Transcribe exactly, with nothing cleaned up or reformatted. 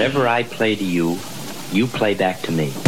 Whatever I play to you, you play back to me.